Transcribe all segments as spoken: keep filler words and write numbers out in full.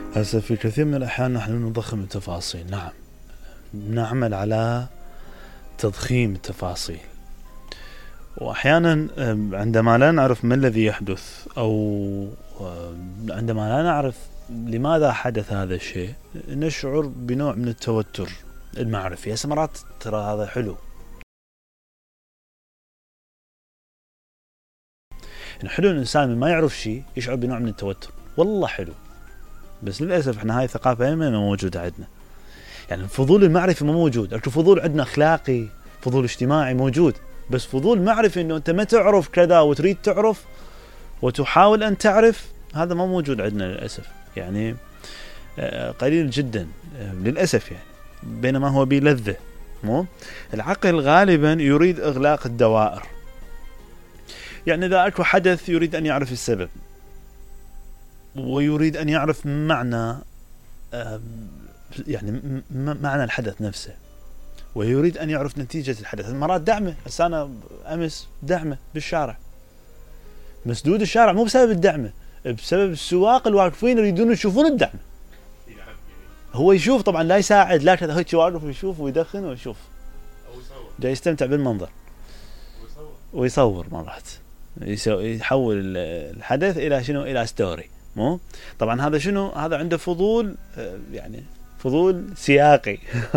هسه في كثير من الأحيان نحن نضخم التفاصيل. نعم، نعمل على تضخيم التفاصيل، وأحيانا عندما لا نعرف ما الذي يحدث أو عندما لا نعرف لماذا حدث هذا الشيء نشعر بنوع من التوتر المعرفي. هسه مرات ترى هذا حلو، حلو الإنسان ما يعرف شيء يشعر بنوع من التوتر، والله حلو. بس للأسف احنا هاي الثقافة ما موجودة عندنا. يعني الفضول المعرفي ما موجود. الفضول عندنا أخلاقي، فضول اجتماعي موجود، بس فضول معرفي انه انت ما تعرف كذا وتريد تعرف وتحاول ان تعرف، هذا ما موجود عندنا للأسف. يعني قليل جدا للأسف. يعني بينما هو بلذة. مو العقل غالبا يريد إغلاق الدوائر. يعني إذا أكو حدث يريد أن يعرف السبب، ويريد أن يعرف معنى يعني معنى الحدث نفسه، ويريد أن يعرف نتيجة الحدث. مرات دعمه، بس أنا أمس دعمه بالشارع، مسدود الشارع مو بسبب الدعمه، بسبب السواق الواقفين يريدون يشوفون الدعم. هو يشوف طبعا، لا يساعد، لا كذا، هيك واقف ويشوف ويدخن ويشوف، جاي يستمتع بالمنظر ويصور. مرات يحول الحدث إلى شنو؟ إلى ستوري. مو طبعا هذا شنو؟ هذا عنده فضول، يعني فضول سياقي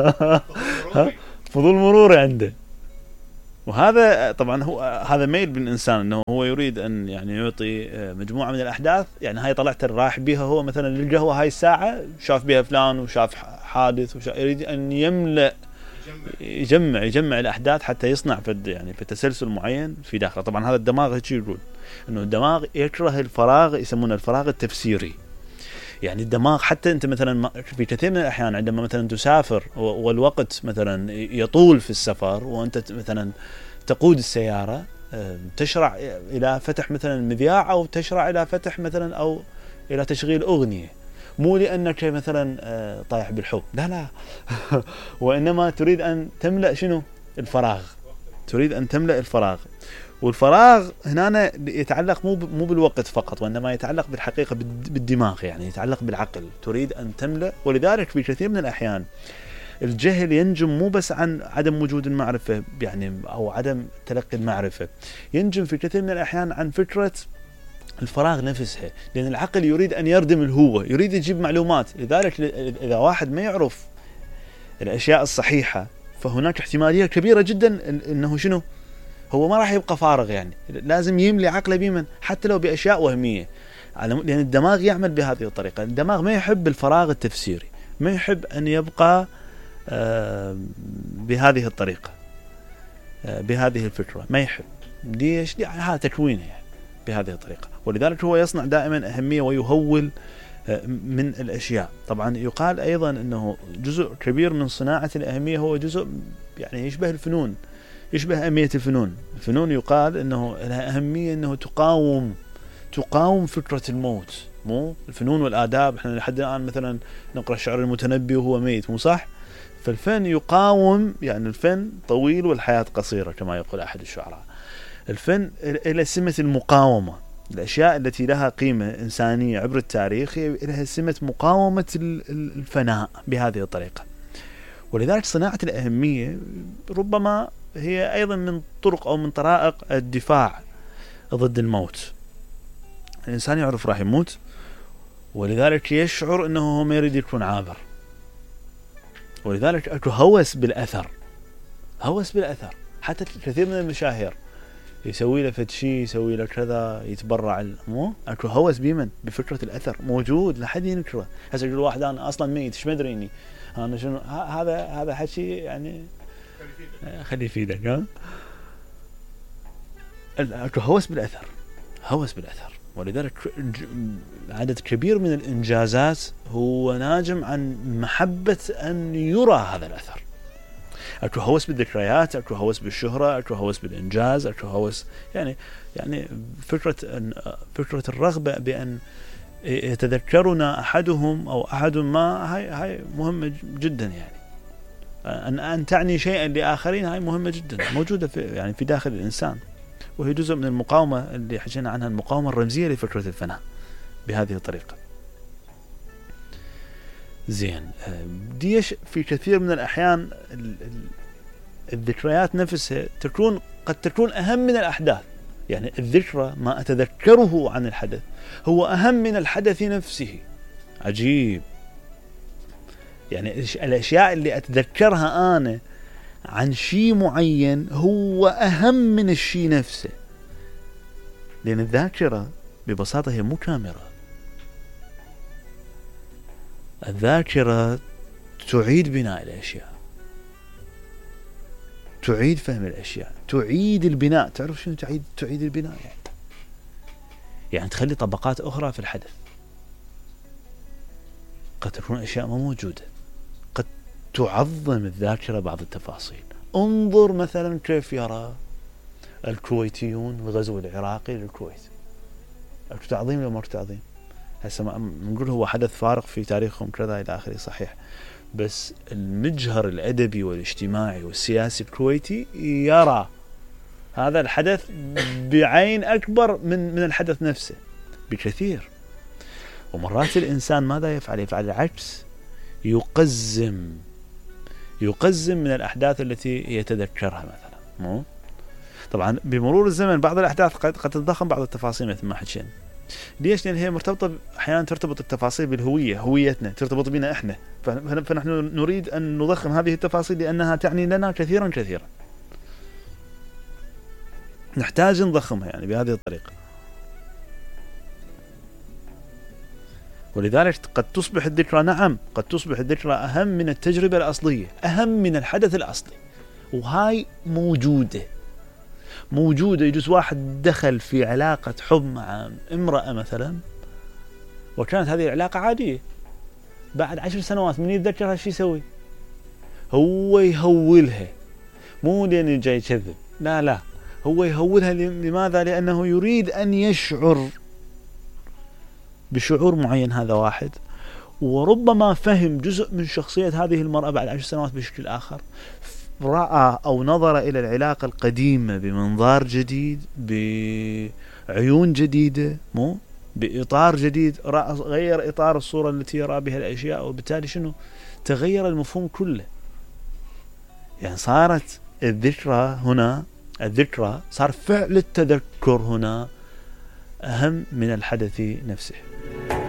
فضول مروري عنده. وهذا طبعا هو هذا ميل بالإنسان، أنه هو يريد أن يعني يعطي مجموعة من الأحداث. يعني هاي طلعت رايح بها هو مثلا للقهوة هاي الساعة، شاف بها فلان وشاف حادث وشاف، يريد أن يملأ يجمع يجمع الأحداث حتى يصنع في يعني في تسلسل معين في داخله. طبعا هذا الدماغ هيك يقول، إنه الدماغ يكره الفراغ، يسمونه الفراغ التفسيري. يعني الدماغ حتى أنت مثلا في كثير من الأحيان عندما مثلا تسافر والوقت مثلا يطول في السفر، وأنت مثلا تقود السيارة، تشرع إلى فتح مثلا المذياع، أو تشرع إلى فتح مثلا أو إلى تشغيل أغنية، مو لأنك مثلا طايح بالحب، لا لا وإنما تريد أن تملأ شنو؟ الفراغ. تريد أن تملأ الفراغ. والفراغ هنا يتعلق مو مو بالوقت فقط، وإنما يتعلق بالحقيقة بالدماغ، يعني يتعلق بالعقل. تريد أن تملأ. ولذلك في كثير من الأحيان الجهل ينجم مو بس عن عدم وجود المعرفة يعني أو عدم تلقي المعرفة، ينجم في كثير من الأحيان عن فكرة الفراغ نفسها، لأن العقل يريد أن يردم الهوة، يريد يجيب معلومات. لذلك إذا واحد ما يعرف الأشياء الصحيحة، فهناك احتمالية كبيرة جدا أنه شنو؟ هو ما راح يبقى فارغ. يعني لازم يملي عقله بمن، حتى لو بأشياء وهمية، لأن الدماغ يعمل بهذه الطريقة. الدماغ ما يحب الفراغ التفسيري، ما يحب أن يبقى بهذه الطريقة، بهذه الفكرة، ما يحب. ليش؟ يعني هذا تكوينه يعني بهذه الطريقة. ولذلك هو يصنع دائما أهمية ويهول من الأشياء. طبعا يقال أيضا أنه جزء كبير من صناعة الأهمية هو جزء يعني يشبه الفنون، يشبه أهمية الفنون. الفنون يقال أنه لها أهمية، أنه تقاوم تقاوم فكرة الموت. مو الفنون والآداب، احنا لحد الآن مثلا نقرأ شعر المتنبي وهو ميت، مو صح؟ فالفن يقاوم، يعني الفن طويل والحياة قصيرة كما يقول أحد الشعراء. الفن إلى سمة المقاومة. الأشياء التي لها قيمة إنسانية عبر التاريخ لها سمة مقاومة الفناء بهذه الطريقة. ولذلك صناعة الأهمية ربما هي أيضا من طرق أو من طرائق الدفاع ضد الموت. الإنسان يعرف راح يموت، ولذلك يشعر أنه هو ما يريد يكون عابر. ولذلك أكو هوس بالأثر، هوس بالأثر. حتى كثير من المشاهير يسوي له فتشي، يسوي له كذا، يتبرع. مو أكو هوس بمن؟ بفكرة الأثر موجود لحد ينكره. هسه يقول واحد أنا أصلا ميت، إيش مدريني أنا شنو هذا هذا حكي يعني خلي يفيدك. ها أكو هوس بالأثر، هوس بالأثر. ولذلك عدد كبير من الإنجازات هو ناجم عن محبة أن يرى هذا الأثر. أكو هوس بالذكريات، أكو هوس بالشهرة، أكو هوس بالإنجاز، أكو هوس يعني يعني فكرة فكرة الرغبة بأن يتذكرنا أحدهم أو أحد ما، هاي هاي مهمة جدا. يعني أن أن تعني شيئا لآخرين، هاي مهمة جدا، موجودة في يعني في داخل الإنسان، وهي جزء من المقاومة اللي حكينا عنها، المقاومة الرمزية لفكرة الفناء بهذه الطريقة. زين. ديش في كثير من الأحيان الذكريات نفسها تكون قد تكون أهم من الأحداث. يعني الذكرى ما أتذكره عن الحدث هو أهم من الحدث نفسه. عجيب. يعني الأشياء اللي أتذكرها أنا عن شيء معين هو أهم من الشيء نفسه، لأن الذاكرة ببساطة هي مو كاميرا. الذاكرة تعيد بناء الأشياء، تعيد فهم الأشياء، تعيد البناء. تعرف شنو تعيد تعيد البناء؟ يعني يعني تخلي طبقات أخرى في الحدث. قد تكون أشياء ما موجودة، قد تعظم الذاكرة بعض التفاصيل. انظر مثلا كيف يرى الكويتيون الغزو العراقي للكويت. أكو تعظيم ولا ما أكو تعظيم؟ هسه نقول هو حدث فارق في تاريخهم كذا إلى آخره، صحيح، بس المجهر الأدبي والاجتماعي والسياسي الكويتي يرى هذا الحدث بعين أكبر من من الحدث نفسه بكثير. ومرات الإنسان ماذا يفعل؟ يفعل العكس، يقزم يقزم من الأحداث التي يتذكرها مثلا. مو طبعا بمرور الزمن بعض الأحداث قد قد تتضخم بعض التفاصيل مثل ما حكينا. ليش؟ لأن هي مرتبطة، أحيانا ترتبط التفاصيل بالهوية، هويتنا ترتبط بنا إحنا، فنحن نريد أن نضخم هذه التفاصيل لأنها تعني لنا كثيرا كثيرا، نحتاج نضخمها يعني بهذه الطريقة. ولذلك قد تصبح الذكرى، نعم قد تصبح الذكرى أهم من التجربة الأصلية، أهم من الحدث الأصلي. وهاي موجودة موجودة يجوز واحد دخل في علاقة حب مع امرأة مثلا، وكانت هذه العلاقة عادية، بعد عشر سنوات من يتذكرها شو يسوي؟ هو يهولها، مو لأنه جاي يكذب، لا لا، هو يهولها. لماذا؟ لأنه يريد أن يشعر بشعور معين هذا واحد، وربما فهم جزء من شخصية هذه المرأة بعد عشر سنوات بشكل آخر، رأى أو نظر إلى العلاقة القديمة بمنظار جديد، بعيون جديدة، مو بإطار جديد، رأى غير إطار الصورة التي يرى بها الأشياء، وبالتالي شنو؟ تغير المفهوم كله. يعني صارت الذكرى هنا، الذكرى صار فعل التذكر هنا أهم من الحدث نفسه.